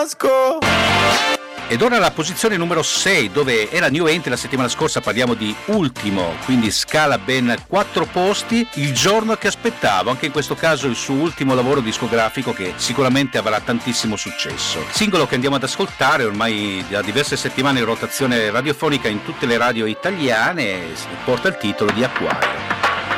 Vasco! Ed ora la posizione numero 6, dove era new entry la settimana scorsa, parliamo di Ultimo, quindi scala ben 4 posti, Il giorno che aspettavo, anche in questo caso il suo ultimo lavoro discografico che sicuramente avrà tantissimo successo. Singolo che andiamo ad ascoltare ormai da diverse settimane in rotazione radiofonica in tutte le radio italiane, porta il titolo di Acquario.